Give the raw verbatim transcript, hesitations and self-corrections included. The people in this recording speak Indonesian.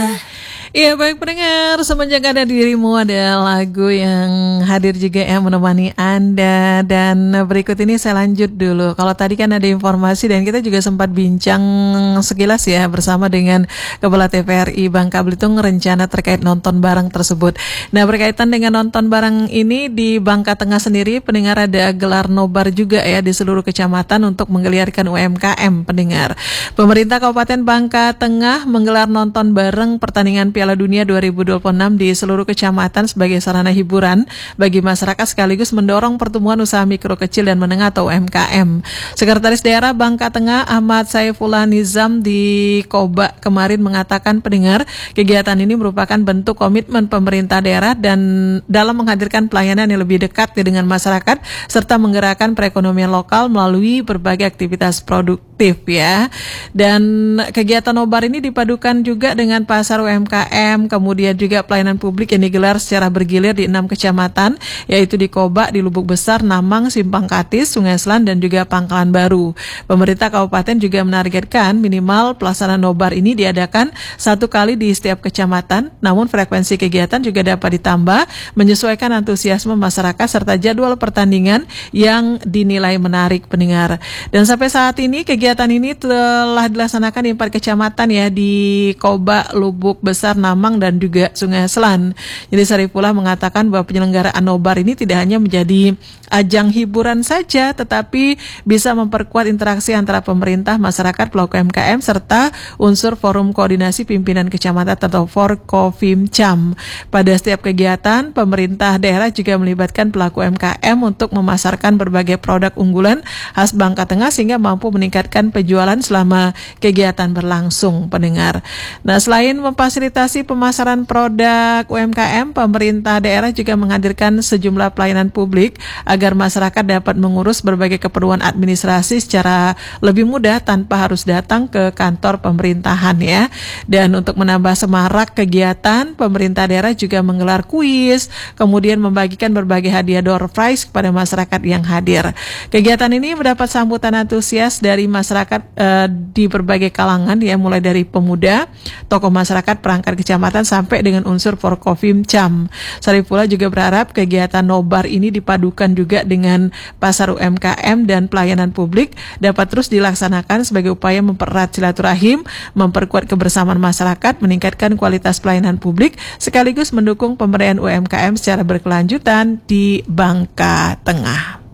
Iya baik pendengar, semenjak ada dirimu ada lagu yang hadir juga yang menemani Anda. Dan berikut ini saya lanjut dulu. Kalau tadi kan ada informasi dan kita juga sempat bincang sekilas ya bersama dengan Kepala T V R I Bangka Belitung rencana terkait nonton bareng tersebut. Nah berkaitan dengan nonton bareng ini di Bangka Tengah sendiri pendengar ada gelar nobar juga ya di seluruh kecamatan untuk menggeliatkan U M K M pendengar. Pemerintah Kabupaten Bangka Tengah menggelar nonton bareng pertandingan Piala Dunia dua ribu dua puluh enam di seluruh kecamatan sebagai sarana hiburan bagi masyarakat sekaligus mendorong pertumbuhan usaha mikro kecil dan menengah atau U M K M. Sekretaris Daerah Bangka Tengah Ahmad Saifullah Nizam di Koba kemarin mengatakan pendengar kegiatan ini merupakan bentuk komitmen pemerintah daerah dan dalam menghadirkan pelayanan yang lebih dekat dengan masyarakat serta menggerakkan perekonomian lokal melalui berbagai aktivitas produktif ya. Dan kegiatan nobar ini dipadukan juga dengan pasar U M K M, kemudian juga pelayanan publik yang digelar secara bergilir di enam kecamatan, yaitu di Koba, di Lubuk Besar, Namang, Simpang Katis, Sungai Selan, dan juga Pangkalan Baru. Pemerintah kabupaten juga menargetkan minimal pelaksanaan nobar ini diadakan satu kali di setiap kecamatan, namun frekuensi kegiatan juga dapat ditambah menyesuaikan antusiasme masyarakat serta jadwal pertandingan yang dinilai menarik pendengar. Dan sampai saat ini kegiatan ini telah dilaksanakan di empat kecamatan ya, di Koba, Lubuk Besar, Namang, dan juga Sungai Selan. Jadi Sarifullah mengatakan bahwa penyelenggaraan nobar ini tidak hanya menjadi ajang hiburan saja, tetapi bisa memperkuat interaksi antara pemerintah, masyarakat, pelaku U M K M, serta unsur forum koordinasi pimpinan kecamatan atau Forkofimcam. Pada setiap kegiatan, pemerintah daerah juga melibatkan pelaku U M K M untuk memasarkan berbagai produk unggulan khas Bangka Tengah sehingga mampu meningkatkan penjualan selama kegiatan berlangsung pendengar. Nah, selain memfasilitasi pemasaran produk U M K M, pemerintah daerah juga menghadirkan sejumlah pelayanan publik agar masyarakat dapat mengurus berbagai keperluan administrasi secara lebih mudah tanpa harus datang ke kantor pemerintahan ya. Dan untuk menambah semarak kegiatan, pemerintah daerah juga menggelar kuis, kemudian membagikan berbagai hadiah door prize kepada masyarakat yang hadir. Kegiatan ini mendapat sambutan antusias dari masyarakat eh, di berbagai kalangan ya, mulai dari pemuda, tokoh masyarakat, perangkat kecamatan sampai dengan unsur Forkofimcam. Sarifullah juga berharap kegiatan nobar ini dipadukan juga dengan pasar U M K M dan pelayanan publik dapat terus dilaksanakan sebagai upaya mempererat silaturahim, memperkuat kebersamaan masyarakat, meningkatkan kualitas pelayanan publik sekaligus mendukung pemberdayaan U M K M secara berkelanjutan di Bangka Tengah.